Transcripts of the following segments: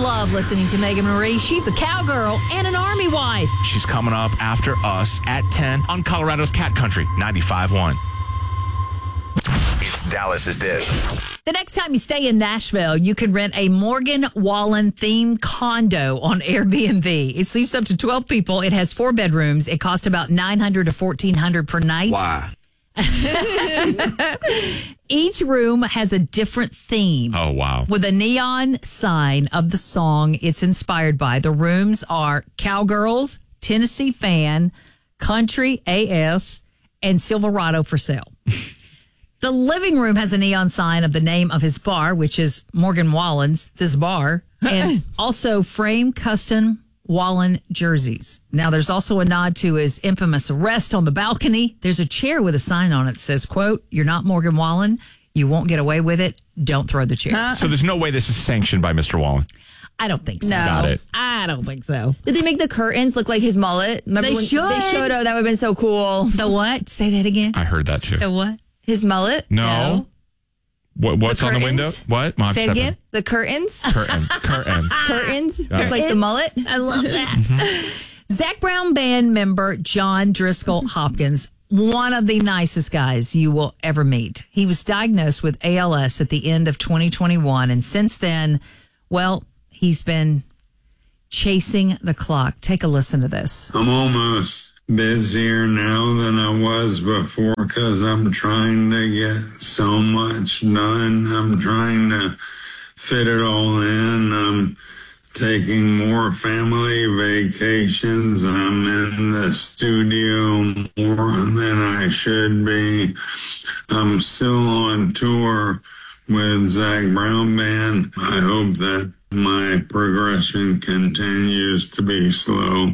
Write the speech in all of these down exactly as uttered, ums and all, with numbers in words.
love listening to Megan Marie. She's a cowgirl and an Army wife. She's coming up after us at ten on Colorado's Cat Country ninety-five point one. It's Dallas's Dish. The next time you stay in Nashville, you can rent a Morgan Wallen themed condo on Airbnb. It sleeps up to twelve people. It has four bedrooms. It costs about nine hundred dollars to fourteen hundred dollars per night. Why? Each room has a different theme. Oh, wow. With a neon sign of the song it's inspired by. The rooms are Cowgirls, Tennessee Fan, Country A S, and Silverado for sale. The living room has a neon sign of the name of his bar, which is Morgan Wallen's, this bar, and also framed custom Wallen jerseys. Now, there's also a nod to his infamous arrest on the balcony. There's a chair with a sign on it that says, quote, "You're not Morgan Wallen. You won't get away with it. Don't throw the chair." Huh? So there's no way this is sanctioned by Mister Wallen? I don't think so. No. Got it. I don't think so. Did they make the curtains look like his mullet? Remember They when should. They should have. That would have been so cool. The what? Say that again. I heard that too. The what? His mullet? No. No. What, what's The on the window? curtains? What? Mom, Say it step again. in. The curtains? Curtain. Curtains. Curtains? Got it. Like the mullet? I love that. Zac Brown band member John Driscoll Hopkins, one of the nicest guys you will ever meet. He was diagnosed with A L S at the end of twenty twenty-one. And since then, well, he's been chasing the clock. Take a listen to this. I'm almost busier now than I was before because I'm trying to get so much done. I'm trying to fit it all in. I'm taking more family vacations. I'm in the studio more than I should be. I'm still on tour with Zac Brown Band. I hope that my progression continues to be slow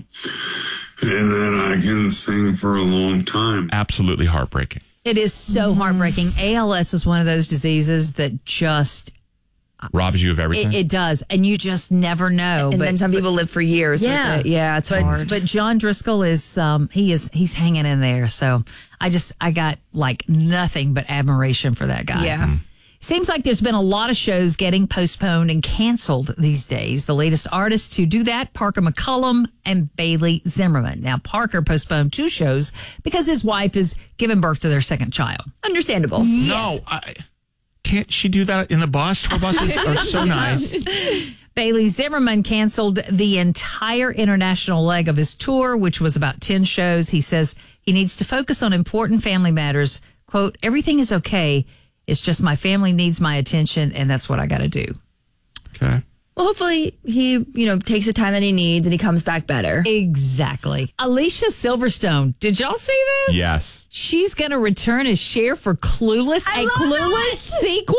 and that I can sing for a long time. Absolutely heartbreaking. It is so heartbreaking. A L S is one of those diseases that just... Robs you of everything? It, it does. And you just never know. And but, then some people live for years yeah, with it. Yeah, it's but, hard. But John Driscoll is, um, he is, he's hanging in there. So I just, I got like nothing but admiration for that guy. Yeah. Seems like there's been a lot of shows getting postponed and canceled these days. The latest artists to do that, Parker McCollum and Bailey Zimmerman. Now, Parker postponed two shows because his wife is giving birth to their second child. Understandable. No, I, can't she do that in the bus? Tour buses are so nice. Bailey Zimmerman canceled the entire international leg of his tour, which was about ten shows. He says he needs to focus on important family matters. Quote, "Everything is okay. It's just my family needs my attention, and that's what I got to do." Okay. Well, hopefully he, you know, takes the time that he needs and he comes back better. Exactly. Alicia Silverstone, did y'all see this? Yes. She's going to return as Cher for Clueless, I a love Clueless sequel?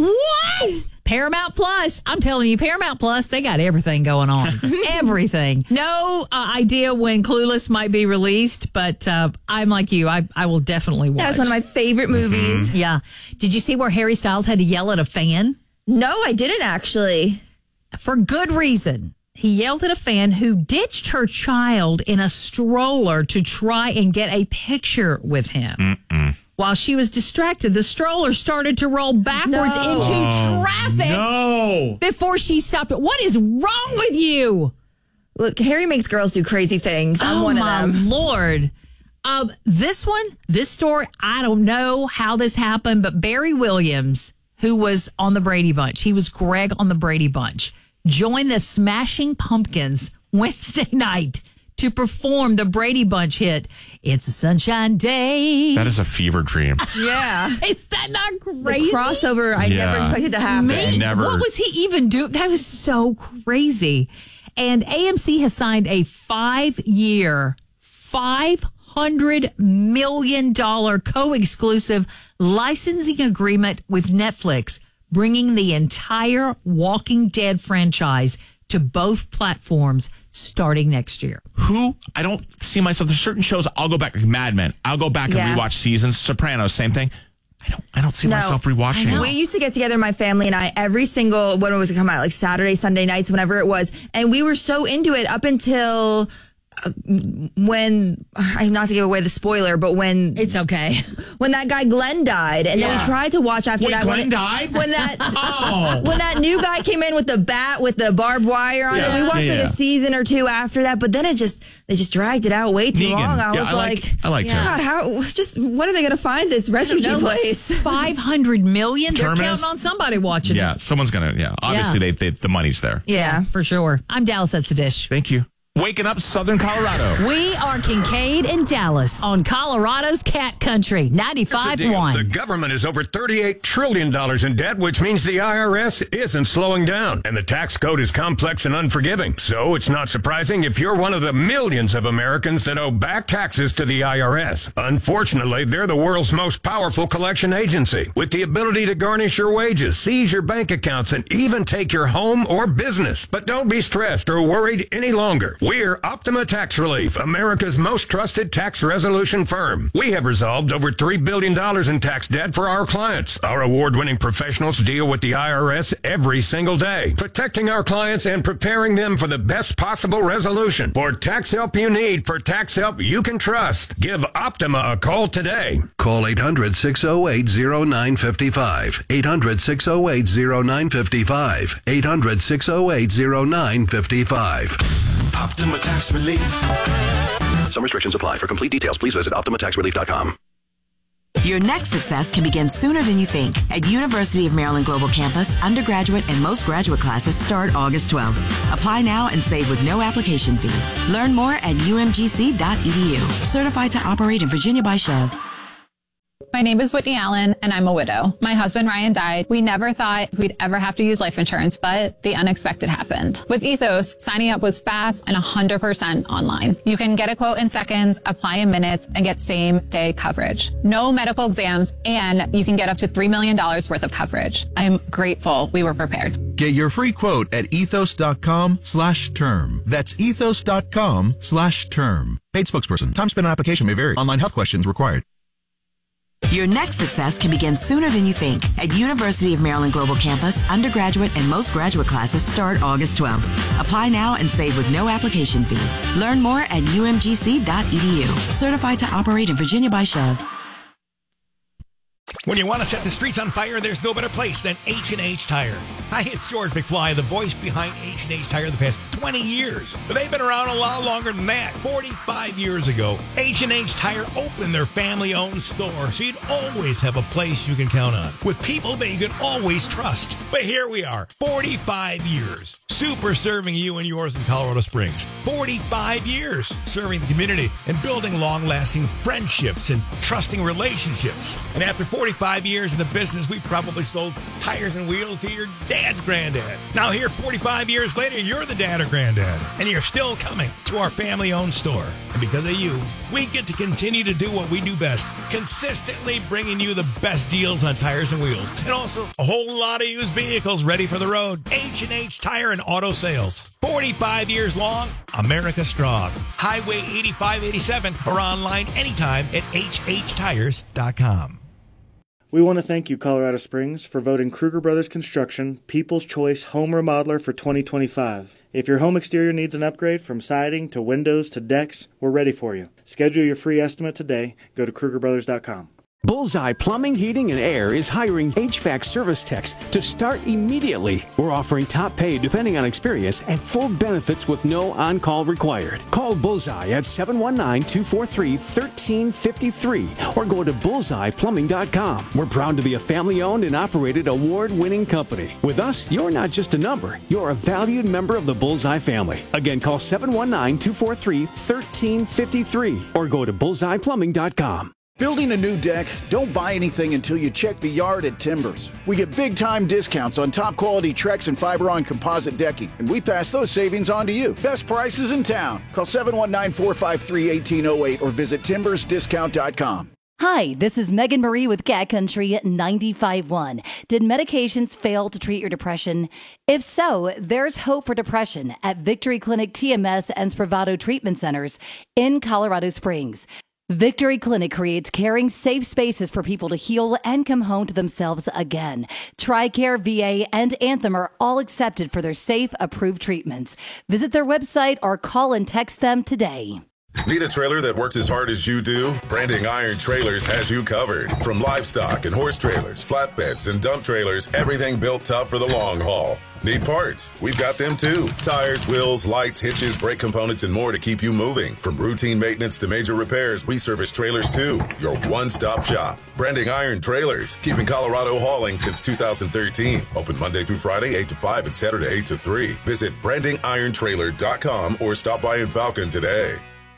What? Paramount Plus. I'm telling you, Paramount Plus, they got everything going on. Everything. No uh, idea when Clueless might be released, but uh, I'm like you. I, I will definitely watch. That's one of my favorite movies. Yeah. Did you see where Harry Styles had to yell at a fan? No, I didn't actually. For good reason. He yelled at a fan who ditched her child in a stroller to try and get a picture with him. Mm-mm. While she was distracted, the stroller started to roll backwards No. into Oh, traffic No. before she stopped it. What is wrong with you? Look, Harry makes girls do crazy things. I'm oh, one of my them. Lord. Um, this one, this story, I don't know how this happened, but Barry Williams, who was on the Brady Bunch, he was Greg on the Brady Bunch, joined the Smashing Pumpkins Wednesday night to perform the Brady Bunch hit, "It's a Sunshine Day." That is a fever dream. Yeah. Is that not The crazy? crossover, I Yeah. never expected to happen. They never- What was he even doing? That was so crazy. And A M C has signed a five-year, five hundred million dollars co-exclusive licensing agreement with Netflix, bringing the entire Walking Dead franchise to both platforms starting next year. Who? I don't see myself. There's certain shows I'll go back, like Mad Men. I'll go back Yeah. and rewatch seasons. Sopranos, same thing. I don't. I don't see No. myself rewatching. We used to get together, my family and I, every single, when it was to come out, like Saturday, Sunday nights, whenever it was. And we were so into it up until when, I'm not to give away the spoiler, but when It's okay. when that guy Glenn died, and then Yeah. we tried to watch after Wait, that. Glenn when it- died? When that Oh. when that new guy came in with the bat with the barbed wire on Yeah. it, we watched Yeah, like yeah. a season or two after that. But then it just they just dragged it out way too Negan. long. I Yeah, was I like, like- I liked her. God, how? Just when are they going to find this refugee No, place? five hundred million. They're Terminus? counting on somebody watching Yeah, it. someone's going to, yeah. Obviously, Yeah. They, they, the money's there. Yeah. For sure. I'm Dallas. That's the dish. Thank you. Waking up Southern Colorado. We are Kincaid and Dallas on Colorado's Cat Country, ninety-five The one. government is over thirty-eight trillion dollars in debt, which means the I R S isn't slowing down. And the tax code is complex and unforgiving. So it's not surprising if you're one of the millions of Americans that owe back taxes to the I R S. Unfortunately, they're the world's most powerful collection agency, with the ability to garnish your wages, seize your bank accounts, and even take your home or business. But don't be stressed or worried any longer. We're Optima Tax Relief, America's most trusted tax resolution firm. We have resolved over three billion dollars in tax debt for our clients. Our award-winning professionals deal with the I R S every single day, protecting our clients and preparing them for the best possible resolution. For tax help you need, for tax help you can trust, give Optima a call today. Call eight hundred, six oh eight, oh nine five five. eight hundred, six oh eight, oh nine five five. eight hundred, six oh eight, oh nine five five. Optima Tax Relief. Some restrictions apply. For complete details, please visit optima tax relief dot com. Your next success can begin sooner than you think. At University of Maryland Global Campus, undergraduate and most graduate classes start August twelfth. Apply now and save with no application fee. Learn more at u m g c dot e d u. Certified to operate in Virginia by Chev. My name is Whitney Allen, and I'm a widow. My husband, Ryan, died. We never thought we'd ever have to use life insurance, but the unexpected happened. With Ethos, signing up was fast and one hundred percent online. You can get a quote in seconds, apply in minutes, and get same-day coverage. No medical exams, and you can get up to three million dollars worth of coverage. I'm grateful we were prepared. Get your free quote at ethos.com slash term. That's ethos.com slash term. Paid spokesperson. Time spent on application may vary. Online health questions required. Your next success can begin sooner than you think. At University of Maryland Global Campus, undergraduate and most graduate classes start August twelfth. Apply now and save with no application fee. Learn more at u m g c dot e d u. Certified to operate in Virginia by Chev. When you want to set the streets on fire, there's no better place than H and H Tire. Hi, it's George McFly, the voice behind H and H Tire the past twenty years. But they've been around a lot longer than that. forty-five years ago, H and H Tire opened their family-owned store, so you'd always have a place you can count on, with people that you can always trust. But here we are, forty-five years, super serving you and yours in Colorado Springs. forty-five years serving the community and building long-lasting friendships and trusting relationships. And after forty-five years in the business, we probably sold tires and wheels to your dad's granddad. Now here, forty-five years later, you're the dad or granddad, and you're still coming to our family-owned store. And because of you, we get to continue to do what we do best, consistently bringing you the best deals on tires and wheels, and also a whole lot of used vehicles ready for the road. H and H Tire and Auto Sales. forty-five years long, America strong. Highway eighty-five eighty-seven or online anytime at h h tires dot com. We want to thank you, Colorado Springs, for voting Kruger Brothers Construction People's Choice Home Remodeler for twenty twenty-five. If your home exterior needs an upgrade from siding to windows to decks, we're ready for you. Schedule your free estimate today. Go to kruger brothers dot com. Bullseye Plumbing, Heating, and Air is hiring H V A C service techs to start immediately. We're offering top pay depending on experience and full benefits with no on-call required. Call Bullseye at seven one nine, two four three, one three five three or go to bullseye plumbing dot com. We're proud to be a family-owned and operated award-winning company. With us, you're not just a number. You're a valued member of the Bullseye family. Again, call seven one nine, two four three, one three five three or go to bullseye plumbing dot com. Building a new deck? Don't buy anything until you check the yard at Timbers. We get big-time discounts on top-quality Trex and Fiberon composite decking, and we pass those savings on to you. Best prices in town. Call seven one nine, four five three, one eight zero eight or visit timbers discount dot com. Hi, this is Megan Marie with Cat Country ninety-five one. Did medications fail to treat your depression? If so, there's hope for depression at Victory Clinic T M S and Spravato Treatment Centers in Colorado Springs. Victory Clinic creates caring, safe spaces for people to heal and come home to themselves again. TRICARE, V A, and Anthem are all accepted for their safe, approved treatments. Visit their website or call and text them today. Need a trailer that works as hard as you do? Branding Iron Trailers has you covered. From livestock and horse trailers, flatbeds, and dump trailers, everything built tough for the long haul. Need parts? We've got them too. Tires, wheels, lights, hitches, brake components, and more to keep you moving. From routine maintenance to major repairs, we service trailers too. Your one-stop shop. Branding Iron Trailers. Keeping Colorado hauling since two thousand thirteen. Open Monday through Friday, eight to five, and Saturday, eight to three. Visit branding iron trailer dot com or stop by in Falcon today.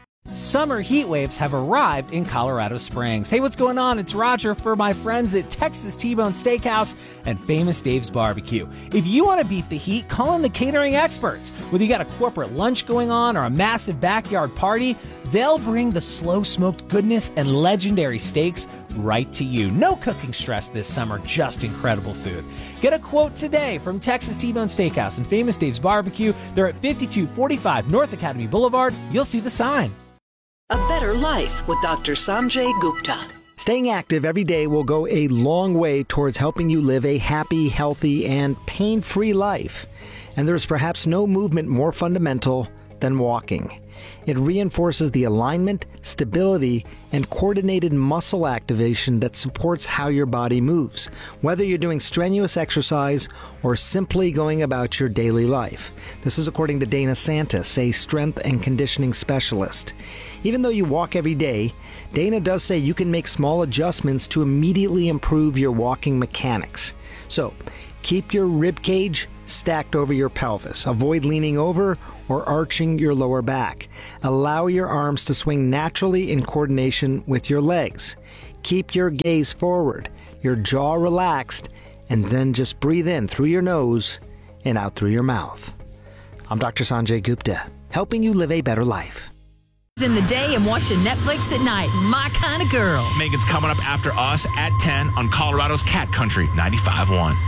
Summer heat waves have arrived in Colorado Springs. Hey, what's going on? It's Roger for my friends at Texas T-Bone Steakhouse and Famous Dave's Barbecue. If you want to beat the heat, call in the catering experts. Whether you got a corporate lunch going on or a massive backyard party, they'll bring the slow-smoked goodness and legendary steaks right to you. No cooking stress this summer, just incredible food. Get a quote today from Texas T-Bone Steakhouse and Famous Dave's Barbecue. They're at fifty-two forty-five North Academy Boulevard. You'll see the sign. A Better Life with Doctor Sanjay Gupta. Staying active every day will go a long way towards helping you live a happy, healthy, and pain-free life. And there's perhaps no movement more fundamental than walking. It reinforces the alignment, stability, and coordinated muscle activation that supports how your body moves, whether you're doing strenuous exercise or simply going about your daily life. This is according to Dana Santis, a strength and conditioning specialist. Even though you walk every day, Dana does say you can make small adjustments to immediately improve your walking mechanics. So, keep your rib cage stacked over your pelvis. Avoid leaning over or arching your lower back. Allow your arms to swing naturally in coordination with your legs. Keep your gaze forward, your jaw relaxed, and then just breathe in through your nose and out through your mouth. I'm Doctor Sanjay Gupta, helping you live a better life. In the day and watching Netflix at night. My kind of girl. Megan's coming up after us at ten on Colorado's Cat Country ninety-five point one.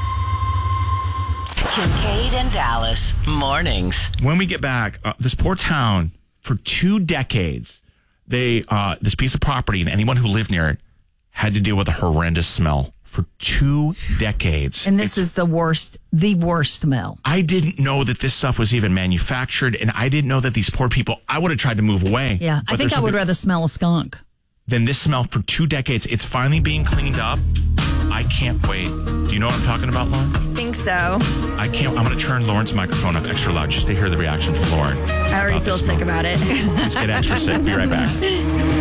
Kincaid and Dallas mornings. When we get back, uh, this poor town, for two decades, they uh, this piece of property and anyone who lived near it had to deal with a horrendous smell for two decades. And this it's, is the worst, the worst smell. I didn't know that this stuff was even manufactured, and I didn't know that these poor people, I would have tried to move away. Yeah, I think I would rather smell a skunk than this smell for two decades. It's finally being cleaned up. I can't wait. Do you know what I'm talking about, Lauren? I think so. I can't. I'm going to turn Lauren's microphone up extra loud just to hear the reaction from Lauren. I already feel sick about it. Just get extra sick. Be right back.